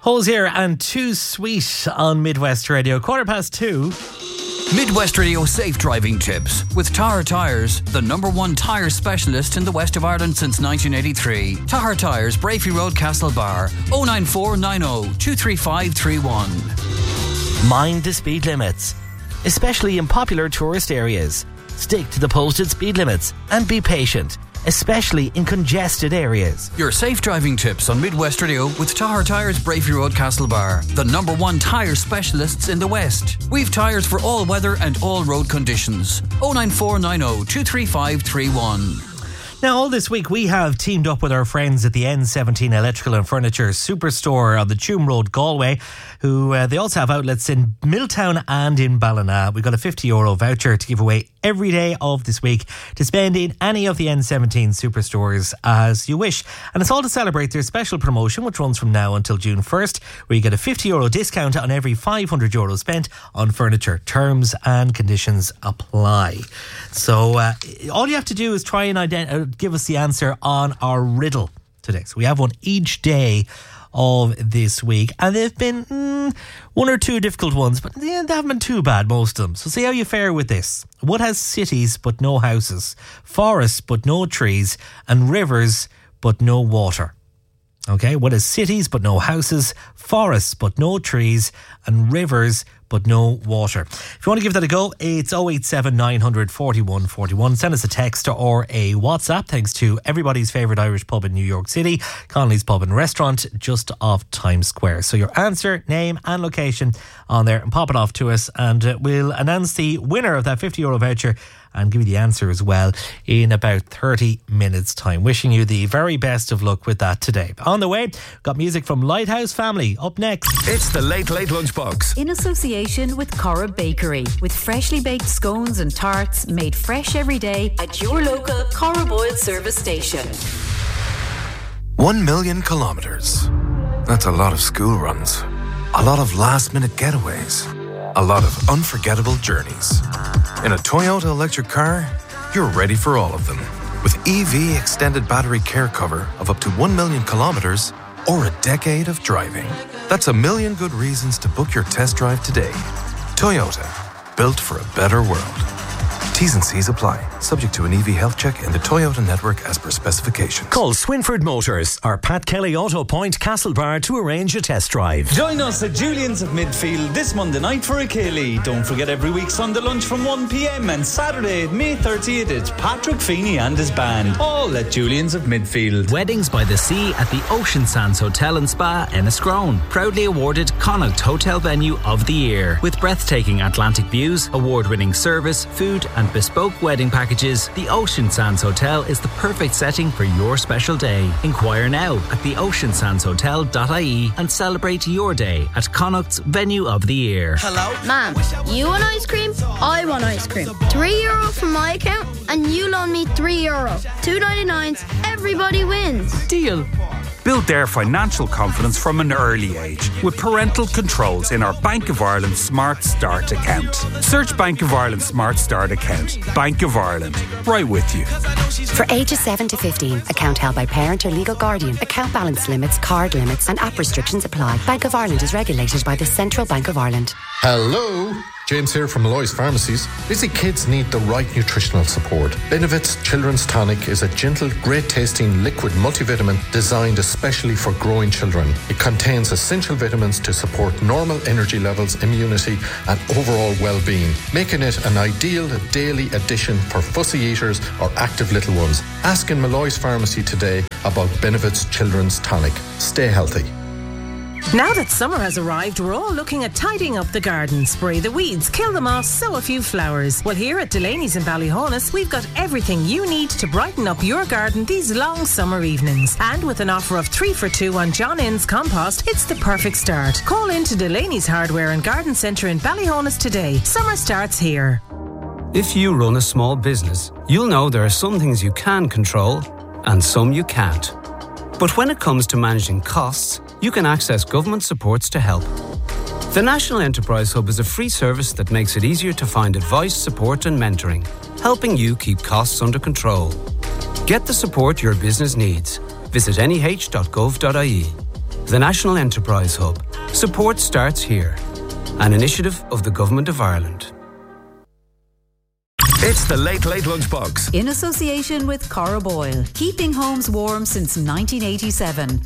Holes here and Too Sweet on Midwest Radio. 2:15. Midwest Radio safe driving tips with Tahar Tyres, the #1 tyre specialist in the west of Ireland since 1983. Tahar Tyres, Brafey Road, Castlebar, 09490 23531. Mind the speed limits, especially in popular tourist areas. Stick to the posted speed limits and be patient, especially in congested areas. Your safe driving tips on Midwest Radio with Tahar Tyres, Brafey Road, Castlebar, the #1 tyre specialists in the West. We've tyres for all weather and all road conditions. 09490 23531. Now, all this week we have teamed up with our friends at the N17 Electrical and Furniture Superstore on the Tuam Road, Galway, who they also have outlets in Milltown and in Ballina. We've got a €50 voucher to give away every day of this week to spend in any of the N17 Superstores as you wish. And it's all to celebrate their special promotion, which runs from now until June 1st, where you get a €50 discount on every €500 spent on furniture. Terms and conditions apply. So all you have to do is try and give us the answer on our riddle today. So we have one each day of this week, and they've been one or two difficult ones, but they haven't been too bad, most of them. So see how you fare with this. What has cities but no houses, forests but no trees, and rivers but no water? Okay, what has cities but no houses, forests but no trees, and rivers but no water? If you want to give that a go, it's 087 900 41 41. Send us a text or a WhatsApp. Thanks to everybody's favourite Irish pub in New York City, Connolly's Pub and Restaurant, just off Times Square. So your answer, name and location on there, and pop it off to us, and we'll announce the winner of that €50 voucher and give you the answer as well in about 30 minutes time. Wishing you the very best of luck with that today. On the way, got music from Lighthouse Family up next. It's the Late Late Lunchbox in association with Cora Bakery, with freshly baked scones and tarts made fresh every day at your local Cora Boyle service station. 1 million kilometres. That's a lot of school runs, a lot of last minute getaways, a lot of unforgettable journeys. In a Toyota electric car, you're ready for all of them. With EV extended battery care cover of up to 1 million kilometres or a decade of driving. That's a million good reasons to book your test drive today. Toyota, built for a better world. T's and C's apply. Subject to an EV health check in the Toyota network as per specifications. Call Swinford Motors or Pat Kelly Auto Point, Castlebar to arrange a test drive. Join us at Julian's of Midfield this Monday night for a Ceilidh. Don't forget every week Sunday lunch from 1 p.m. and Saturday, May 30th, it's Patrick Feeney and his band. All at Julian's of Midfield. Weddings by the Sea at the Ocean Sands Hotel and Spa, Enniscrone. Proudly awarded Connacht Hotel Venue of the Year. With breathtaking Atlantic views, award-winning service, food and bespoke wedding packages, the Ocean Sands Hotel is the perfect setting for your special day. Inquire now at theoceansandshotel.ie and celebrate your day at Connacht's Venue of the Year. Hello? Ma'am, you want ice cream? I want ice cream. €3 from my account and you loan me €3. 2.99, everybody wins. Deal. Build their financial confidence from an early age with parental controls in our Bank of Ireland Smart Start account. Search Bank of Ireland Smart Start account. Bank of Ireland. Right with you. For ages 7 to 15, account held by parent or legal guardian. Account balance limits, card limits and app restrictions apply. Bank of Ireland is regulated by the Central Bank of Ireland. Hello, James here from Malloy's Pharmacies. Busy kids need the right nutritional support. Benevit's Children's Tonic is a gentle, great-tasting liquid multivitamin designed especially for growing children. It contains essential vitamins to support normal energy levels, immunity and overall well-being, making it an ideal daily addition for fussy eaters or active little ones. Ask in Malloy's Pharmacy today about Benevit's Children's Tonic. Stay healthy. Now that summer has arrived, we're all looking at tidying up the garden. Spray the weeds, kill the moss, sow a few flowers. Well, here at Delaney's in Ballyhonus, we've got everything you need to brighten up your garden these long summer evenings. And with an offer of 3 for 2 on John Innes compost, it's the perfect start. Call in to Delaney's Hardware and Garden Centre in Ballyhonus today. Summer starts here. If you run a small business, you'll know there are some things you can control and some you can't. But when it comes to managing costs, you can access government supports to help. The National Enterprise Hub is a free service that makes it easier to find advice, support and mentoring, helping you keep costs under control. Get the support your business needs. Visit neh.gov.ie. the National Enterprise Hub. Support starts here. An initiative of the Government of Ireland. It's the Late Late Lunchbox. In association with Corra Boyle, keeping homes warm since 1987.